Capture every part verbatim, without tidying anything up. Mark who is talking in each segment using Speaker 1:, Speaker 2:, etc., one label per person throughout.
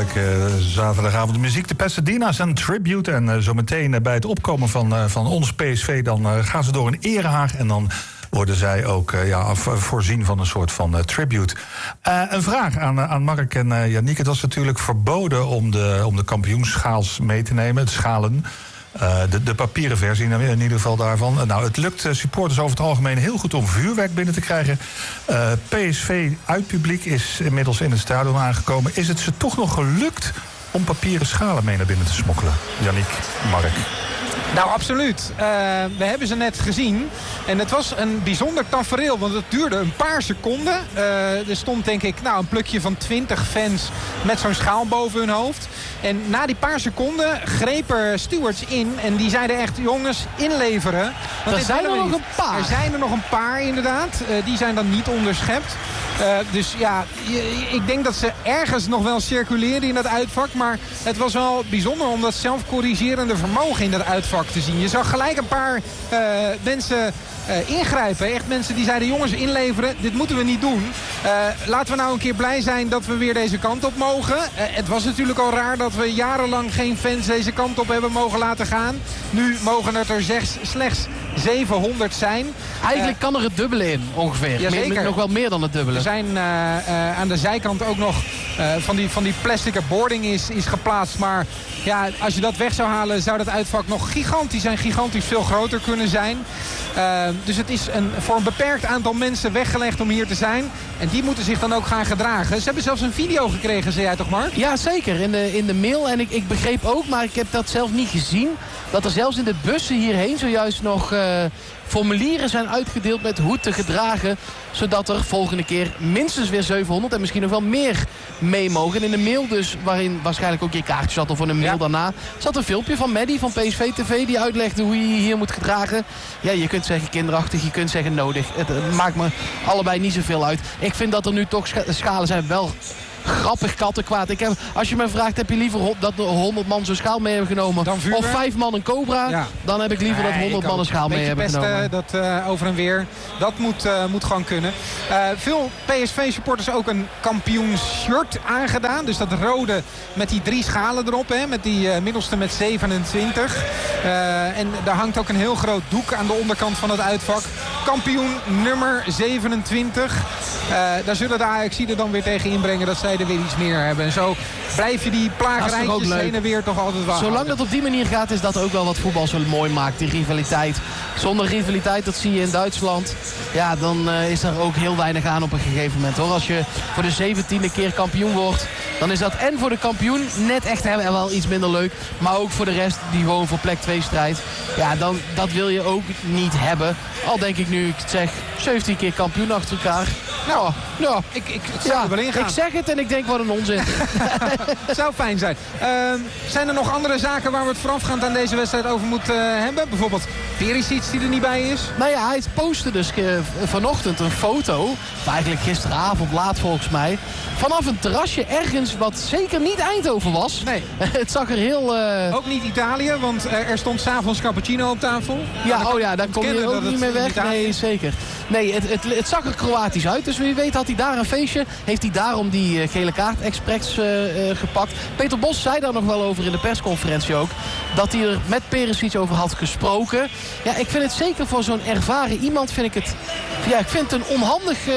Speaker 1: heerlijke zaterdagavond. De muziek, de Pasadena's en Tribute. En uh, zometeen uh, bij het opkomen van, uh, van ons P S V... dan uh, gaan ze door een erehaag en dan worden zij ook uh, ja, voorzien van een soort van uh, tribute. Uh, een vraag aan, uh, aan Mark en uh, Yannick. Het was natuurlijk verboden om de, om de kampioensschaals mee te nemen, het schalen. Uh, de, de papieren versie in ieder geval daarvan. Uh, nou, het lukt uh, supporters over het algemeen heel goed om vuurwerk binnen te krijgen. Uh, P S V uitpubliek is inmiddels in het stadion aangekomen. Is het ze toch nog gelukt om papieren schalen mee naar binnen te smokkelen? Yannick, Mark.
Speaker 2: Nou, absoluut. Uh, we hebben ze net gezien. En het was een bijzonder tafereel, want het duurde een paar seconden. Uh, er stond denk ik nou, een plukje van twintig fans met zo'n schaal boven hun hoofd. En na die paar seconden grepen stewards in. En die zeiden echt, jongens, inleveren. Want
Speaker 3: er zijn er nog een paar.
Speaker 2: Er zijn er nog een paar, inderdaad. Uh, die zijn dan niet onderschept. Uh, dus ja, ik denk dat ze ergens nog wel circuleren in dat uitvak. Maar het was wel bijzonder om dat zelfcorrigerende vermogen in dat uitvak te zien. Je zag gelijk een paar uh, mensen uh, ingrijpen. Echt mensen die zeiden, jongens, inleveren. Dit moeten we niet doen. Uh, laten we nou een keer blij zijn dat we weer deze kant op mogen. Uh, het was natuurlijk al raar dat we jarenlang geen fans deze kant op hebben mogen laten gaan. Nu mogen het er zes, slechts zevenhonderd zijn.
Speaker 3: Eigenlijk uh, kan er het dubbele in, ongeveer.
Speaker 2: Ja,
Speaker 3: meer, nog wel meer dan het dubbele.
Speaker 2: Er zijn uh, uh, aan de zijkant ook nog uh, van die, van die plastic boarding is, is geplaatst. Maar ja, als je dat weg zou halen, zou dat uitvak nog gigantisch en gigantisch veel groter kunnen zijn. Uh, dus het is een, voor een beperkt aantal mensen weggelegd om hier te zijn. En die moeten zich dan ook gaan gedragen. Ze hebben zelfs een video gekregen, zei jij toch, Mark?
Speaker 3: Ja, zeker. In de, in de mail. En ik, ik begreep ook, maar ik heb dat zelf niet gezien, dat er zelfs in de bussen hierheen zojuist nog uh, formulieren zijn uitgedeeld met hoe te gedragen. Zodat er volgende keer minstens weer zevenhonderd en misschien nog wel meer mee mogen. En in de mail dus, waarin waarschijnlijk ook je kaartje zat of voor een mail ja. daarna, zat een filmpje van Maddie van P S V T V die uitlegde hoe je je hier moet gedragen. Ja, je kunt zeggen kinderachtig, je kunt zeggen nodig. Het, het maakt me allebei niet zoveel uit. Ik vind dat er nu toch scha- schalen zijn wel grappig kattenkwaad. Ik heb, als je me vraagt, heb je liever ho- dat honderd man zo'n schaal mee hebben genomen of vijf man een Cobra, ja. dan heb ik liever nee, dat honderd man een schaal mee hebben
Speaker 2: pesten,
Speaker 3: genomen.
Speaker 2: Dat uh, over en weer, dat moet, uh, moet gewoon kunnen. Uh, veel P S V-supporters ook een kampioensshirt aangedaan. Dus dat rode met die drie schalen erop, hè, met die uh, middelste met zevenentwintig. Uh, en daar hangt ook een heel groot doek aan de onderkant van het uitvak. Kampioen nummer zevenentwintig. Uh, daar zullen de Ajaxiden dan weer tegen inbrengen dat zij er weer iets meer hebben. En zo blijf je die plagerijtjes heen en weer toch altijd waar.
Speaker 3: Zolang dat op die manier gaat, is dat ook wel wat voetbal zo mooi maakt. Die rivaliteit. Zonder rivaliteit, dat zie je in Duitsland. Ja, dan uh, is er ook heel weinig aan op een gegeven moment, hoor. Als je voor de zeventiende keer kampioen wordt, dan is dat en voor de kampioen net echt hè, wel iets minder leuk. Maar ook voor de rest die gewoon voor plek twee strijdt. Ja, dan, dat wil je ook niet hebben. Al denk ik nu, ik zeg, zeventien keer kampioen achter elkaar.
Speaker 2: Nou, ja, ik, ik, ik zou
Speaker 3: ja,
Speaker 2: er wel ingaan.
Speaker 3: Ik zeg het en ik denk, wat een onzin.
Speaker 2: Het zou fijn zijn. Uh, zijn er nog andere zaken waar we het voorafgaand aan deze wedstrijd over moeten uh, hebben? Bijvoorbeeld Perisic die er niet bij is?
Speaker 3: Nou ja, hij postte dus uh, vanochtend een foto, of eigenlijk gisteravond laat volgens mij, vanaf een terrasje ergens wat zeker niet Eindhoven was.
Speaker 2: Nee.
Speaker 3: Het zag er heel... Uh...
Speaker 2: Ook niet Italië, want uh, er stond 's avonds cappuccino op tafel.
Speaker 3: Ja, nou, oh ja, daar kom je ook niet meer weg. Nee, zeker. Nee, het, het, het zag er Kroatisch uit. Dus wie weet had hij daar een feestje. Heeft hij daarom die uh, gele kaart expres uh, uh, gepakt. Peter Bos zei daar nog wel over in de persconferentie ook. Dat hij er met Perisic over had gesproken. Ja, ik vind het zeker voor zo'n ervaren iemand vind ik het... Ja, ik vind het een onhandig... Uh,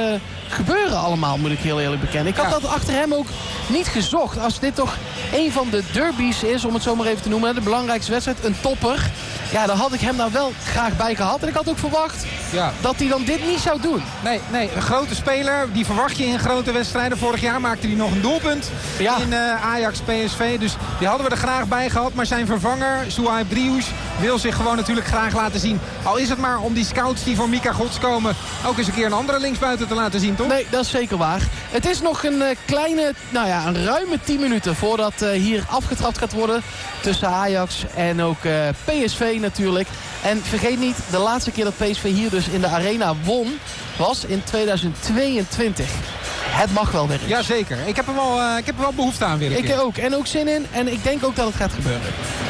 Speaker 3: gebeuren allemaal, moet ik heel eerlijk bekennen. Ik had ja. dat achter hem ook niet gezocht. Als dit toch een van de derbies is, om het zo maar even te noemen, de belangrijkste wedstrijd, een topper. Ja, dan had ik hem daar wel graag bij gehad. En ik had ook verwacht ja. dat hij dan dit niet zou doen.
Speaker 2: Nee, nee, een grote speler. Die verwacht je in grote wedstrijden. Vorig jaar maakte hij nog een doelpunt ja. in uh, Ajax P S V. Dus die hadden we er graag bij gehad. Maar zijn vervanger, Suhaib Driouz, wil zich gewoon natuurlijk graag laten zien. Al is het maar om die scouts die voor Mika Gods komen ook eens een keer een andere linksbuiten te laten zien, toch?
Speaker 3: Nee, dat is zeker waar. Het is nog een uh, kleine, nou ja, een ruime tien minuten voordat uh, hier afgetrapt gaat worden. Tussen Ajax en ook uh, P S V natuurlijk. En vergeet niet, de laatste keer dat P S V hier dus in de arena won, was in tweeduizend tweeëntwintig. Het mag wel weer eens.
Speaker 2: Jazeker. Ik heb er wel, uh, ik heb er wel behoefte aan weer een
Speaker 3: Ik
Speaker 2: keer.
Speaker 3: ook. En ook zin in. En ik denk ook dat het gaat gebeuren.